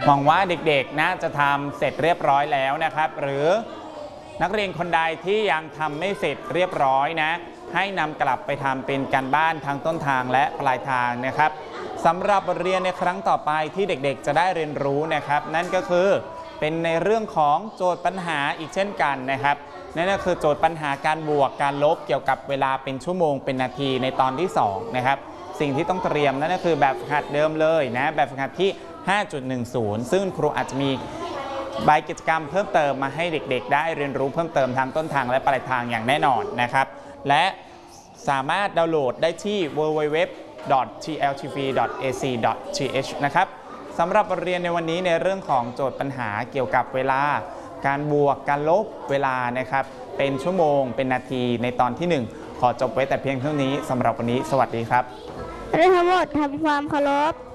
หวังว่าเด็กๆน่าจะทำเสร็จเรียบร้อยแล้วนะครับหรือนักเรียนคนใดที่ยังทำไม่เสร็จเรียบร้อยนะให้นำกลับไปทำเป็นการบ้านทั้งต้นทางและปลายทางนะครับสำหรับบทเรียนในครั้งต่อไปที่เด็กๆจะได้เรียนรู้นะครับนั่นก็คือเป็นในเรื่องของโจทย์ปัญหาอีกเช่นกันนะครับนั่นก็คือโจทย์ปัญหาการบวกการลบเกี่ยวกับเวลาเป็นชั่วโมงเป็นนาทีในตอนที่2นะครับสิ่งที่ต้องเตรียมนั่นก็คือแบบฝึกหัดเดิมเลยนะแบบฝึกหัดที่ 5.10 ซึ่งครูอาจจะมีใบกิจกรรมเพิ่มเติมมาให้เด็กๆได้เรียนรู้เพิ่มเติมทางต้นทางและปลายทางอย่างแน่นอนนะครับและสามารถดาวน์โหลดได้ที่ www.tltv.ac.th นะครับสำหรับบทเรียนในวันนี้ในเรื่องของโจทย์ปัญหาเกี่ยวกับเวลาการบวกการลบเวลานะครับเป็นชั่วโมงเป็นนาทีในตอนที่ 1ขอจบไว้แต่เพียงเท่านี้สำหรับวันนี้สวัสดีครับทั้งหมดทำความเคารพ